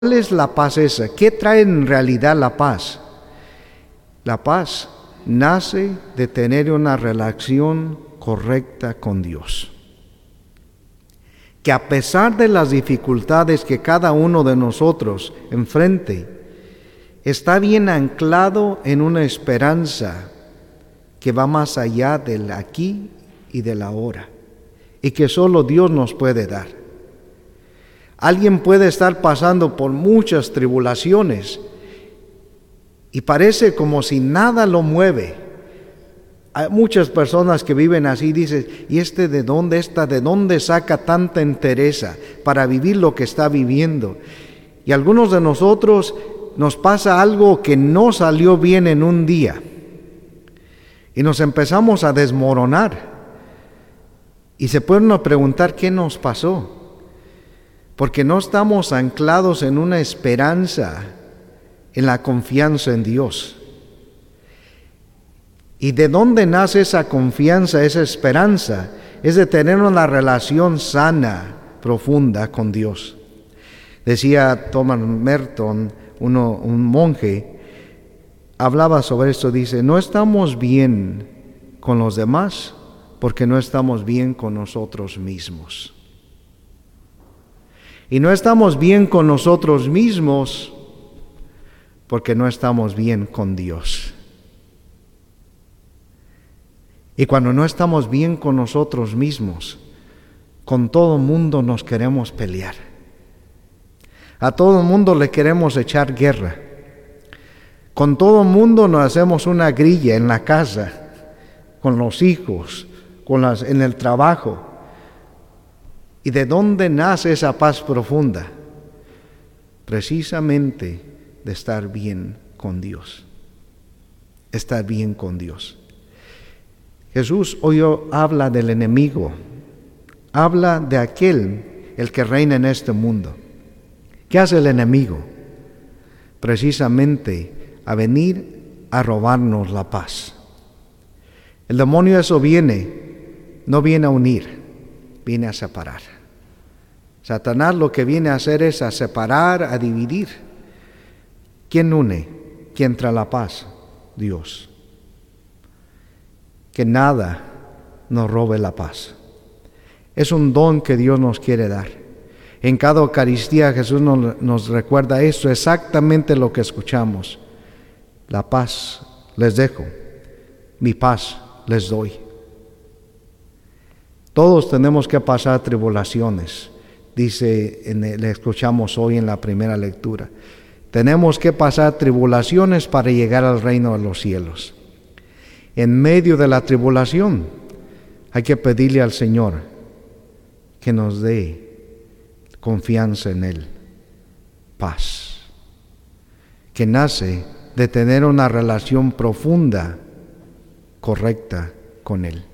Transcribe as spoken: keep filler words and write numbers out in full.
¿Cuál es la paz esa? ¿Qué trae en realidad la paz? La paz nace de tener una relación correcta con Dios. Que a pesar de las dificultades que cada uno de nosotros enfrente, está bien anclado en una esperanza que va más allá del aquí y del ahora, y que solo Dios nos puede dar. Alguien puede estar pasando por muchas tribulaciones y parece como si nada lo mueve. Hay muchas personas que viven así y dicen, ¿y este de dónde está? ¿De dónde saca tanta entereza para vivir lo que está viviendo? Y a algunos de nosotros nos pasa algo que no salió bien en un día y nos empezamos a desmoronar y se puede uno preguntar ¿qué nos pasó? Porque no estamos anclados en una esperanza, en la confianza en Dios. ¿Y de dónde nace esa confianza, esa esperanza? Es de tener una relación sana, profunda con Dios. Decía Thomas Merton, uno, un monje, hablaba sobre esto, dice, no estamos bien con los demás porque no estamos bien con nosotros mismos. Y no estamos bien con nosotros mismos porque no estamos bien con Dios. Y cuando no estamos bien con nosotros mismos, con todo mundo nos queremos pelear. A todo mundo le queremos echar guerra. Con todo mundo nos hacemos una grilla en la casa, con los hijos, con las, en el trabajo. ¿Y de dónde nace esa paz profunda? Precisamente de estar bien con Dios. Estar bien con Dios. Jesús hoy habla del enemigo. Habla de aquel, el que reina en este mundo. ¿Qué hace el enemigo? Precisamente a venir a robarnos la paz. El demonio eso viene, no viene a unir, viene a separar. Satanás lo que viene a hacer es a separar, a dividir. ¿Quién une? ¿Quién trae la paz? Dios. Que nada nos robe la paz. Es un don que Dios nos quiere dar. En cada Eucaristía Jesús nos, nos recuerda esto, exactamente lo que escuchamos. La paz les dejo, mi paz les doy. Todos tenemos que pasar tribulaciones, dice, en el, le escuchamos hoy en la primera lectura. Tenemos que pasar tribulaciones para llegar al reino de los cielos. En medio de la tribulación hay que pedirle al Señor que nos dé confianza en Él, paz, que nace de tener una relación profunda, correcta con Él.